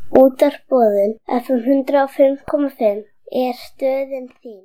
Útvarpsboðun FM 105,5 stöðin þín.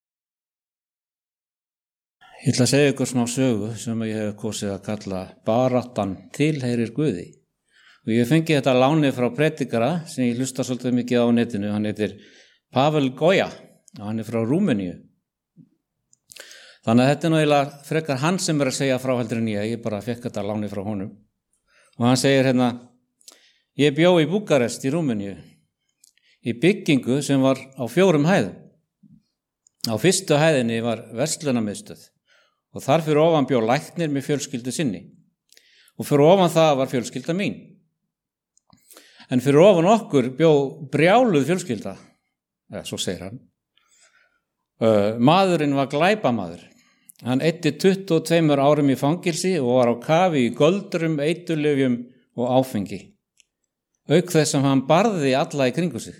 Ég ætla að segja ykkur smá sögu sem ég hef kosið að kalla Baráttan tilheyrir Guði. Og ég fengi þetta láni frá predikara sem ég hlusta svolítið mikið á netinu. Hann heitir Pavel Goja og hann frá Rúmeníu. Þannig að þetta eiginlega frekar hann sem að segja frá heldur en ég bara fekk þetta láni frá honum. Og hann segir hérna: ég bjó í Búkarest í Rúmeníu, í byggingu sem var á 4 hæðum. Á fyrstu hæðinni var verslunarmiðstöð og þar fyrir ofan bjó læknir með fjölskyldu sinni. Og fyrir ofan það var fjölskylda mín. En fyrir ofan okkur bjó brjáluð fjölskylda, svo segir hann. Maðurinn var glæpamaður. Hann eyddi 22 árum í fangilsi og var á kafi í göldrum, eiturlyfjum og áfengi. Auk þess sem hann barði alla í kringu sig.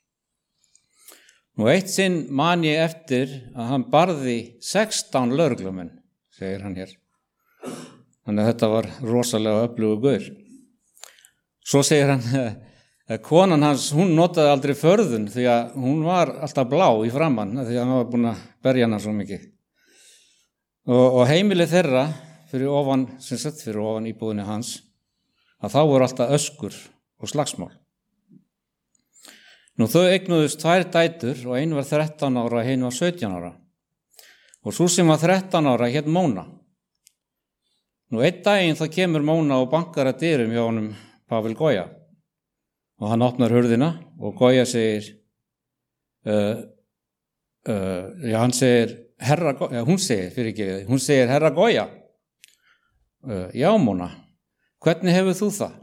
Nú eitt sinn man ég eftir að hann barði 16 lögreglumenn, segir hann hér. Þannig að þetta var rosalega öflugur gaur. Svo segir hann að konan hans, hún notaði aldrei förðun því að hún var alltaf blá í framann því að hann var búin að berja hana svo mikið. Og heimilið þeirra fyrir ofan íbúðinni hans, að þá voru alltaf öskur og slagsmál. Nú þau eignuðust 2 dætur og ein var 13 ára og hin var 17 ára. Og sú sem var 13 ára hét Móna. Nú einn daginn þá kemur Móna og bankar að dyrum hjá honum Pavel Goja. Og hann opnar hurðina og Goja segir, hún segir Herra Goja. Já Móna, hvernig hefur þú það?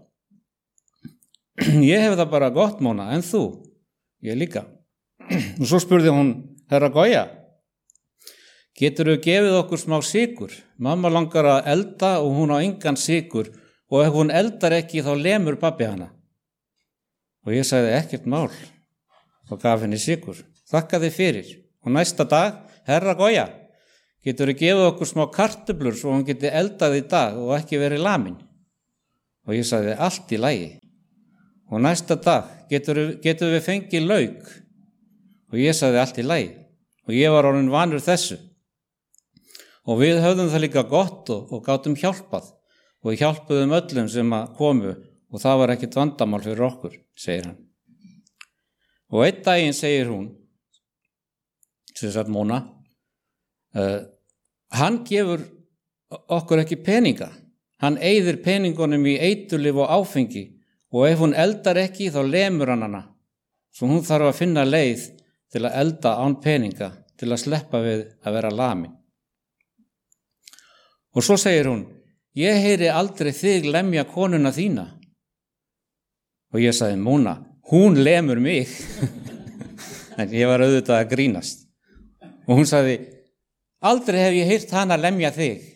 Ég hef það bara gott, Móna, en þú? Ég líka. Og svo spurði hún, Herra Goja, geturðu gefið okkur smá sykur? Mamma langar að elda og hún á engan sykur og ef hún eldar ekki þá lemur pabbi hana. Og ég sagði ekkert mál og gaf henni sykur. Þakka þið fyrir. Og næsta dag, Herra Goja, geturðu gefið okkur smá kartöflur svo hún geti eldað í dag og ekki verið lamin? Og ég sagði allt í lagi. Og næsta dag getur við fengið lauk og ég sagði allt í lagi og ég var orðinn vanur þessu og við höfðum það líka gott og gátum hjálpað og við hjálpuðum öllum sem að komu og það var ekkert vandamál fyrir okkur, segir hann. Og einn daginn segir hún, sem sagt Móna, hann gefur okkur ekki peninga, hann eyðir peningunum í eiturlyf og áfengi og ef hún eldar ekki þá lemur hann hana, svo hún þarf að finna leið til að elda án peninga til að sleppa við að vera lamin. Og svo segir hún, ég heyri aldrei þig lemja konuna þína. Og ég sagði, Móna, hún lemur mig. En ég var auðvitað að grínast. Og hún sagði, aldrei hef ég heyrt hana lemja þig.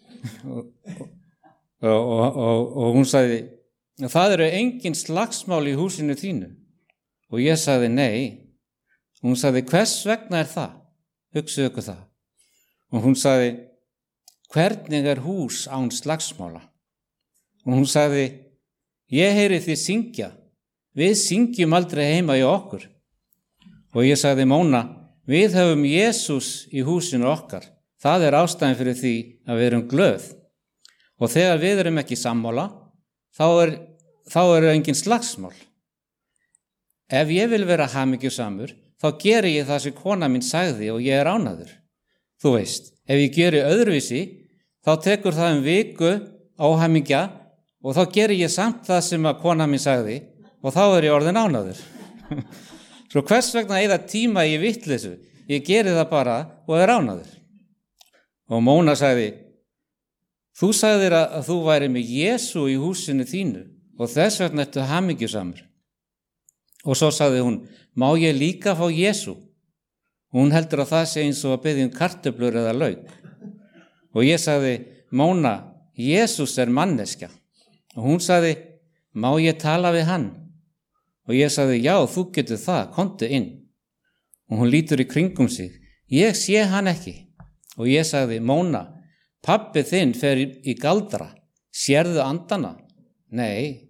Og hún sagði, það eru engin slagsmál í húsinu þínu. Og ég sagði nei. Hún sagði, hvers vegna er það? Hugsaðu ykkur það. Og hún sagði, hvernig er hús án slagsmála? Og hún sagði, ég heyri þið syngja. Við syngjum aldrei heima í okkur. Og ég sagði, Móna, við höfum Jesús í húsinu okkar. Það er ástæðan fyrir því að við erum glöð. Og þegar við erum ekki sammála, þá er engin slagsmál. Ef ég vil vera hamingjusamur, þá geri ég það sem kona mín sagði og ég er ánægður. Þú veist, ef ég geri öðruvísi, þá tekur það viku óhamingja og þá geri ég samt það sem að kona mín sagði og þá er ég orðinn ánægður. Svo hvers vegna eyða tíma í vitleysu? Ég geri það bara og er ánægður. Og Móna sagði, þú sagðir að þú væri með Jesú í húsinu þínu og þess vegna ertu hamingjusamur. Og svo sagði hún, má ég líka fá Jesú? Hún heldur að það sé eins og að biðja kartöflur eða lauk. Og ég sagði, Móna, Jesús er manneskja. Og hún sagði, má ég tala við hann? Og ég sagði, já, þú getur það, komdu inn. Og hún lítur í kringum sig, ég sé hann ekki. Og ég sagði, Móna, pabbi þinn fer í galdra, sérðu andana? Nei,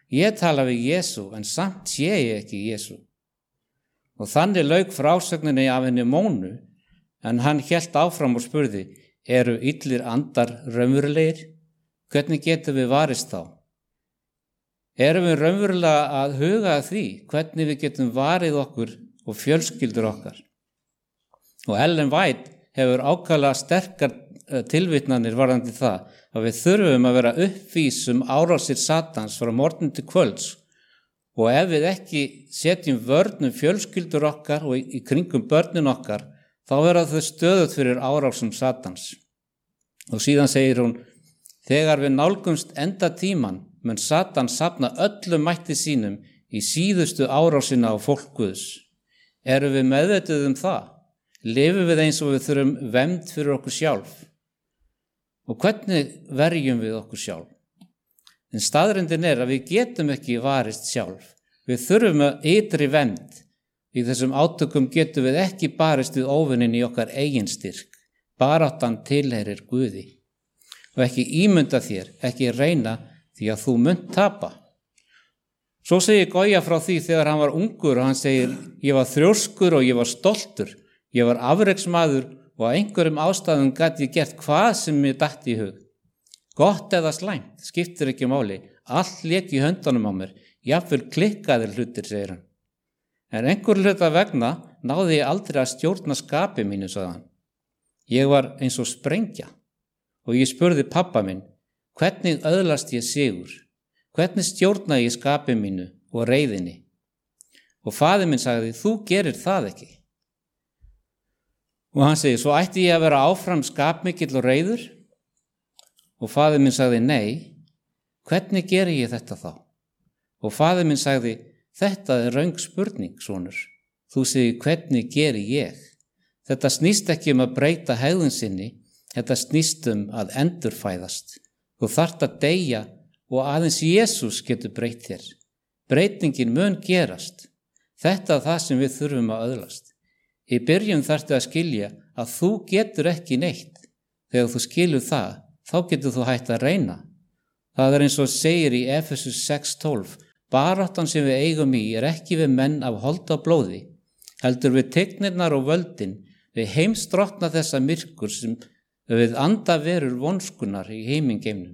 Ég tala við Jesú en samt sé ég ekki Jesú. Og þannig lauk frásögninni af henni Mónu, en hann hélt áfram og spurði, eru illir andar raunverulegir? Hvernig getum við varist þá? Erum við raunverulega að huga að því hvernig við getum varið okkur og fjölskyldur okkar? Og Ellen White hefur ákaflega sterkar tilvitnanir varðandi það að við þurfum að vera uppvísum árásir Satans frá morgni til kvölds, og ef við ekki setjum vörn fjölskyldur okkar og í kringum börnin okkar, þá verða þau stöðugt fyrir árásum Satans. Og síðan segir hún, þegar við nálgumst enda tíman mun Satan safna öllum mætti sínum í síðustu árásina á fólk Guðs. Erum við meðvituð það? Lifum við eins og við þurfum vernd fyrir okkur sjálf? Og hvernig verjum við okkur sjálf? En staðreyndin að við getum ekki varist sjálf. Við þurfum að ytri vernd. Í þessum átökum getum við ekki barist við óvinnin í okkar eigin styrk. Baráttan tilheyrir Guði. Og ekki ímynda þér, ekki reyna því að þú munt tapa. Svo segir Goya frá því þegar hann var ungur og hann segir, ég var þrjóskur og ég var stoltur. Ég var afreksmaður og af einhverjum ástæðum gat ég gert hvað sem mér datt í hug. Gott eða slæmt, skiptir ekki máli. Allt lék í höndunum á mér, jafnvel klikkaðir hlutir, segir hann. En einhver hluta vegna náði ég aldrei að stjórna skapi mínu, sagði hann. Ég var eins og sprengja og ég spurði pabba minn, hvernig öðlast ég sigur? Hvernig stjórna ég skapi mínu og reiðinni? Og faðir minn sagði, þú gerir það ekki. Og hann segir, svo ætti ég að vera áfram skapmikill og reiður? Og faðir minn sagði, nei, hvernig geri ég þetta þá? Og faðir minn sagði, þetta röng spurning, sonur. Þú segir, hvernig geri ég? Þetta snýst ekki að breyta hegðun sinni, þetta snýst að endurfæðast. Þú þarft að deyja og aðeins Jesús getur breytt þér. Breytingin mun gerast. Þetta það sem við þurfum að öðlast. Í byrjun þarftu að skilja að þú getur ekki neitt. Þegar þú skilur það, þá getur þú hætt að reyna. Það eins og segir í Efesus 6:12, baráttan sem við eigum í ekki við menn af holdi og blóði, heldur við tignirnar og völdin, við heimsdrottna þessa myrkur sem við anda verur vonskunar í heimingeimnum.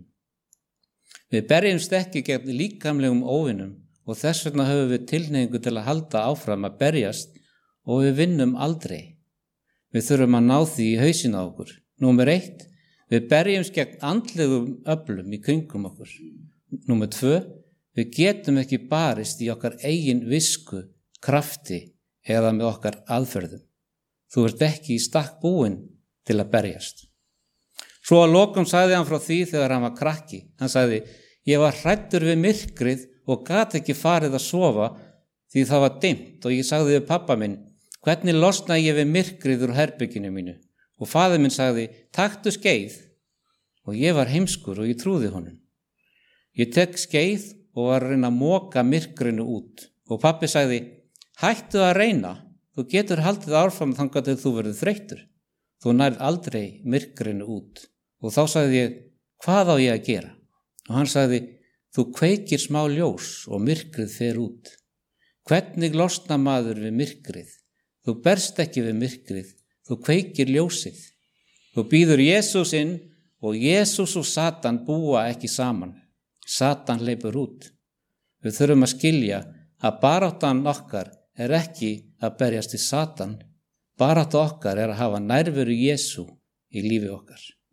Við berjumst ekki gegn líkamlegum óvinum og þess vegna höfum við tilhneigingu til að halda áfram að berjast og við vinnum aldrei. Við þurfum að ná því í hausinn á okkur. Númer 1, við berjumst gegn andlegum öflum í kringum okkur. Númer 2, við getum ekki barist í okkar eigin visku, krafti eða með okkar aðferðum. Þú ert ekki í stakk búinn til að berjast. Svo að lokum sagði hann frá því þegar hann var krakki. Hann sagði, ég var hræddur við myrkrið og gat ekki farið að sofa því það var dimmt og ég sagði við pabba minn, hvernig losna ég við myrkrið úr herberginu mínu? Og faðir minn sagði, taktu skeið. Og ég var heimskur og ég trúði honum. Ég tek skeið og var að reyna að moka myrkrinu út. Og pabbi sagði, hættu að reyna. Þú getur haldið áfram þangað til þú verður þreyttur. Þú nærð aldrei myrkrinu út. Og þá sagði ég, hvað á ég að gera? Og hann sagði, þú kveikir smá ljós og myrkrið fer út. Hvernig losna maður við myrkrið? Þú berst ekki við myrkrið, þú kveikir ljósið. Þú býður Jesús inn og Jesús og Satan búa ekki saman. Satan hleypur út. Við þurfum að skilja að baráttan okkar ekki að berjast í Satan. Barátta okkar að hafa nærveru Jesú í lífi okkar.